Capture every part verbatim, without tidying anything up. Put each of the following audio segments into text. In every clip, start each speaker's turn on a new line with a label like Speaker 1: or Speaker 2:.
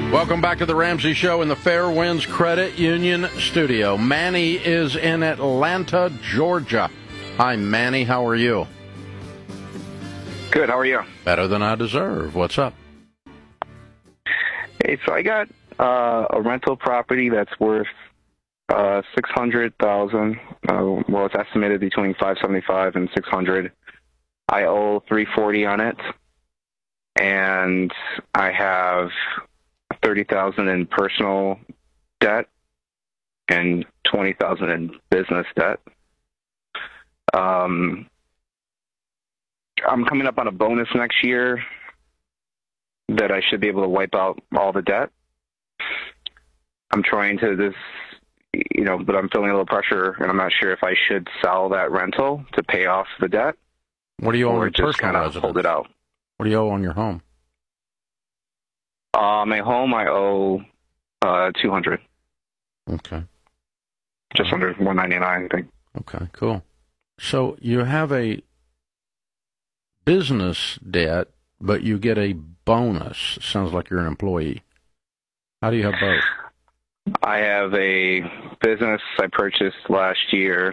Speaker 1: Welcome back to the Ramsey Show in the Fairwinds Credit Union studio. Manny is in Atlanta, Georgia. Hi, Manny. How are you?
Speaker 2: Good. How are you?
Speaker 1: Better than I deserve. What's up?
Speaker 2: Hey, so I got uh, a rental property that's worth uh, six hundred thousand. Uh, well, it's estimated between five seventy-five and six hundred. I owe three forty on it, and I have thirty thousand in personal debt and twenty thousand in business debt. Um, I'm coming up on a bonus next year that I should be able to wipe out all the debt. I'm trying to this, you know, but I'm feeling a little pressure, and I'm not sure if I should sell that rental to pay off the debt.
Speaker 1: What do you owe on
Speaker 2: or
Speaker 1: your
Speaker 2: just
Speaker 1: personal
Speaker 2: kind of
Speaker 1: residence?
Speaker 2: hold it out.
Speaker 1: What do you owe on your home?
Speaker 2: Uh, my home, I owe uh, two hundred.
Speaker 1: Okay.
Speaker 2: Just under one ninety-nine, I think.
Speaker 1: Okay, cool. So you have a business debt, but you get a bonus. Sounds like you're an employee. How do you have both?
Speaker 2: I have a business I purchased last year,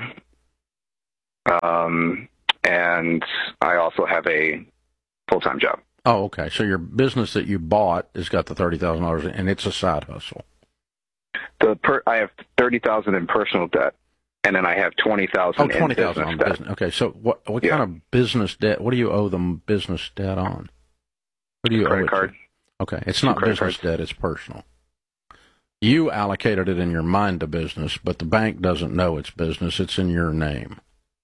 Speaker 2: um, and I also have a full-time job.
Speaker 1: Oh, okay. So your business that you bought has got the thirty thousand dollars, and it's a side hustle.
Speaker 2: The per, I have thirty thousand dollars in personal debt, and then I have twenty thousand
Speaker 1: Oh,
Speaker 2: dollars
Speaker 1: twenty
Speaker 2: in
Speaker 1: thousand dollars
Speaker 2: business
Speaker 1: on
Speaker 2: debt.
Speaker 1: business. Okay, so what what
Speaker 2: Yeah.
Speaker 1: kind of business debt? What do you owe them business debt on? What do you
Speaker 2: Credit
Speaker 1: owe it
Speaker 2: card.
Speaker 1: to? Okay, it's
Speaker 2: Two
Speaker 1: not
Speaker 2: credit
Speaker 1: business
Speaker 2: cards.
Speaker 1: debt; it's personal. You allocated it in your mind to business, but the bank doesn't know it's business. It's in your name.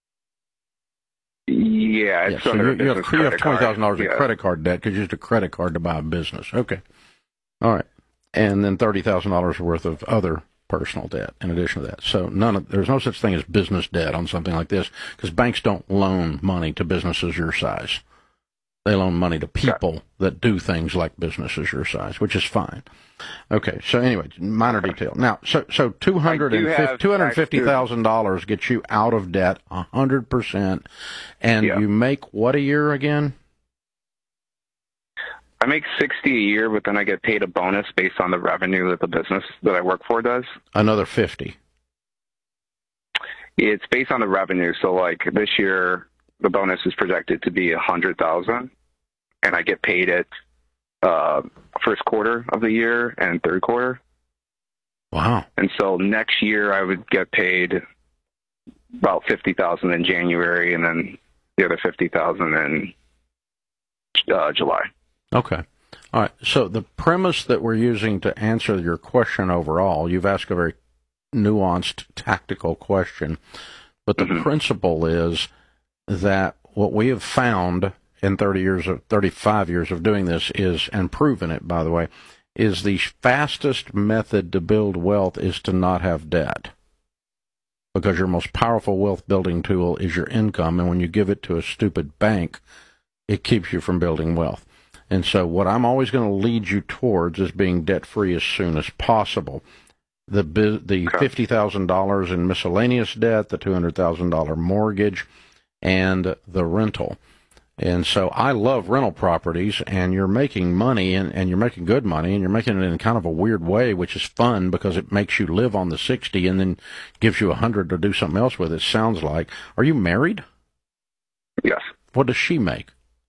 Speaker 2: Yeah,
Speaker 1: Yeah,
Speaker 2: it's
Speaker 1: so
Speaker 2: under
Speaker 1: you,
Speaker 2: a
Speaker 1: you have,
Speaker 2: business
Speaker 1: you have
Speaker 2: credit
Speaker 1: twenty thousand dollars
Speaker 2: card.
Speaker 1: in
Speaker 2: Yeah.
Speaker 1: credit card debt because you used a credit card to buy a business. Okay, all right, and then thirty thousand dollars worth of other personal debt in addition to that. So none of there's no such thing as business debt on something like this because banks don't loan money to businesses your size. They loan money to people that do things like businesses your size, which is fine. Okay, so anyway, minor detail. Now, so so two hundred
Speaker 2: I do have
Speaker 1: two hundred fifty thousand dollars gets you out of debt one hundred percent, and
Speaker 2: Yeah.
Speaker 1: you make what a year again?
Speaker 2: I make sixty a year, but then I get paid a bonus based on the revenue that the business that I work for does.
Speaker 1: Another fifty.
Speaker 2: It's based on the revenue. So, like this year, the bonus is projected to be a hundred thousand, and I get paid it uh, first quarter of the year and third quarter.
Speaker 1: Wow.
Speaker 2: And so next year, I would get paid about fifty thousand in January, and then the other fifty thousand in uh, July.
Speaker 1: Okay. All right. So the premise that we're using to answer your question overall, you've asked a very nuanced, tactical question, but the
Speaker 2: Mm-hmm.
Speaker 1: principle is that what we have found in thirty years of thirty-five years of doing this is, and proven it, by the way, is the fastest method to build wealth is to not have debt. Because your most powerful wealth building tool is your income, and when you give it to a stupid bank, it keeps you from building wealth. And so what I'm always going to lead you towards is being debt-free as soon as possible. The the
Speaker 2: Okay.
Speaker 1: fifty thousand dollars in miscellaneous debt, the two hundred thousand dollars mortgage, and the rental. And so I love rental properties, and you're making money, and, and you're making good money, and you're making it in kind of a weird way, which is fun because it makes you live on the sixty and then gives you one hundred to do something else with, it sounds like. Are you married?
Speaker 2: Yes.
Speaker 1: What does she make?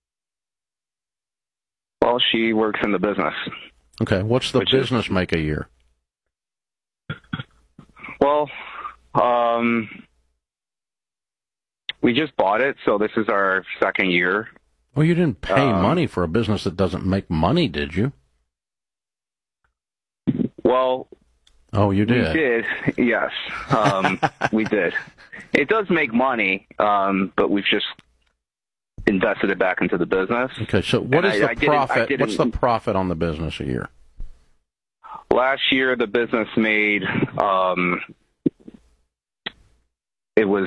Speaker 2: Well, she works in the business.
Speaker 1: Okay, what's the
Speaker 2: Which is-
Speaker 1: business make a year?
Speaker 2: Well, um, we just bought it, so this is our second year.
Speaker 1: Well, you didn't pay
Speaker 2: Um,
Speaker 1: money for a business that doesn't make money, did you?
Speaker 2: Well,
Speaker 1: Oh, you did.
Speaker 2: we did, yes, um, we did. It does make money, um, but we've just invested it back into the business.
Speaker 1: Okay, so what
Speaker 2: And
Speaker 1: is
Speaker 2: I-
Speaker 1: the
Speaker 2: I didn't- I
Speaker 1: profit?
Speaker 2: didn't-
Speaker 1: What's the profit on the business a year?
Speaker 2: Last year, the business made, um, it was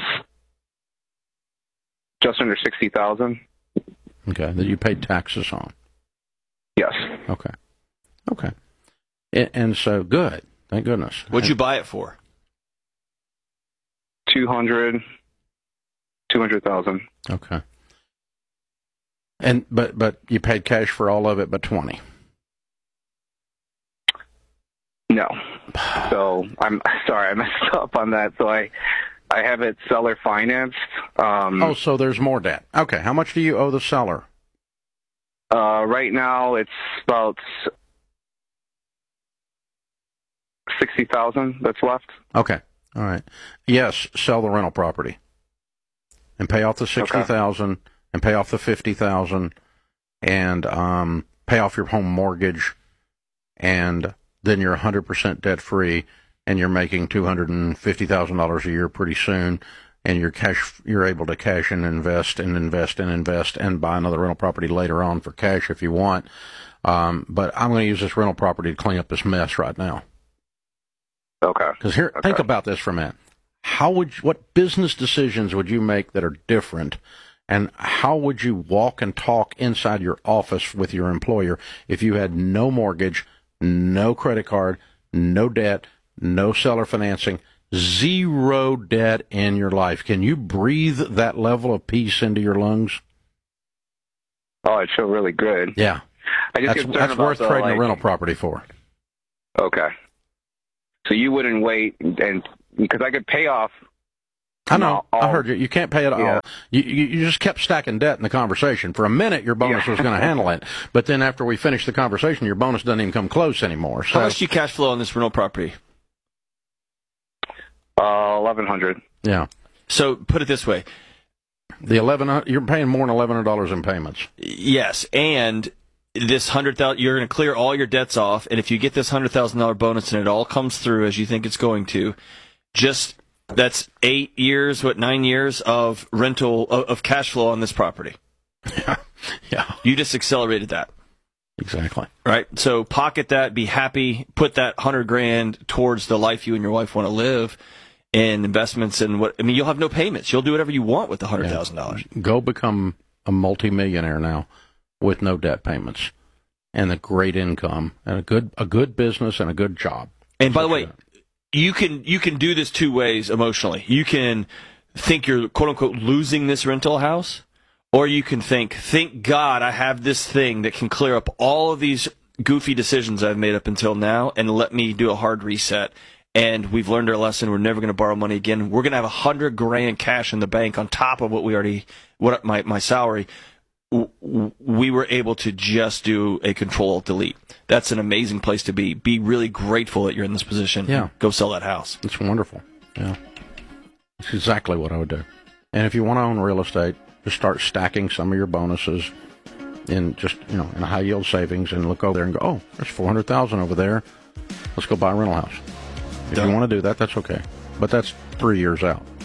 Speaker 2: just under sixty thousand.
Speaker 1: Okay, that you paid taxes on.
Speaker 2: Yes.
Speaker 1: Okay, okay, and, and so good. Thank goodness.
Speaker 3: What'd you buy it for?
Speaker 2: two hundred, two hundred thousand.
Speaker 1: Okay, and but but you paid cash for all of it, but twenty.
Speaker 2: No. So I'm sorry, I messed up on that. So I, I have it seller financed. Um,
Speaker 1: oh, so there's more debt. Okay, how much do you owe the seller?
Speaker 2: Uh, right now it's about sixty thousand that's left.
Speaker 1: Okay, all right. Yes, sell the rental property and pay off the sixty thousand okay. and pay off the fifty thousand and um, pay off your home mortgage, and then you're one hundred percent debt free, and you're making two hundred fifty thousand dollars a year pretty soon, and you're cash, you're able to cash and invest and invest and invest and buy another rental property later on for cash if you want. Um, but I'm going to use this rental property to clean up this mess right now.
Speaker 2: Okay.
Speaker 1: Because here,
Speaker 2: okay.
Speaker 1: think about this for a minute. How would you, what business decisions would you make that are different, and how would you walk and talk inside your office with your employer if you had no mortgage, no credit card, no debt, no seller financing, zero debt in your life? Can you breathe that level of peace into your lungs?
Speaker 2: Oh, I feel really good.
Speaker 1: Yeah.
Speaker 2: I just
Speaker 1: that's
Speaker 2: get
Speaker 1: that's
Speaker 2: about
Speaker 1: worth
Speaker 2: the,
Speaker 1: trading
Speaker 2: like,
Speaker 1: a rental property for.
Speaker 2: Okay. So you wouldn't wait, and because I could pay off.
Speaker 1: I know.
Speaker 2: All,
Speaker 1: I heard you. You can't pay it all.
Speaker 2: Yeah.
Speaker 1: You, you you just kept stacking debt in the conversation. For a minute, your bonus
Speaker 2: yeah.
Speaker 1: was going to handle it, but then after we finished the conversation, your bonus doesn't even come close anymore. So.
Speaker 3: How much do you cash flow on this rental property?
Speaker 2: Uh, eleven hundred.
Speaker 1: Yeah.
Speaker 3: So put it this way:
Speaker 1: the eleven you're paying more than eleven hundred dollars in payments.
Speaker 3: Yes, and this hundred thousand, you're going to clear all your debts off, and if you get this hundred thousand dollar bonus and it all comes through as you think it's going to, just. That's eight years, what, nine years of rental, of, of cash flow on this property.
Speaker 1: Yeah. Yeah.
Speaker 3: You just accelerated that.
Speaker 1: Exactly.
Speaker 3: Right? So pocket that, be happy, put that hundred grand towards the life you and your wife want to live, and investments and what, I mean, you'll have no payments. You'll do whatever you want with the hundred thousand dollars.
Speaker 1: Yeah. Go become a multimillionaire now with no debt payments and a great income and a good, a good business and a good job.
Speaker 3: And by the way, You can you can do this two ways emotionally. You can think you're, quote-unquote, losing this rental house, or you can think, thank God I have this thing that can clear up all of these goofy decisions I've made up until now and let me do a hard reset. And we've learned our lesson. We're never going to borrow money again. We're going to have a hundred grand cash in the bank on top of what we already, what my, my salary. We were able to just do a Control-Alt-Delete. That's an amazing place to be. Be really grateful that you're in this position.
Speaker 1: Yeah.
Speaker 3: Go sell that house.
Speaker 1: It's wonderful. Yeah. It's exactly what I would do. And if you want to own real estate, just start stacking some of your bonuses in just, you know, in a high yield savings and look over there and go, oh, there's four hundred thousand over there. Let's go buy a rental house. If
Speaker 3: Done.
Speaker 1: you want to do that, that's okay. But that's three years out.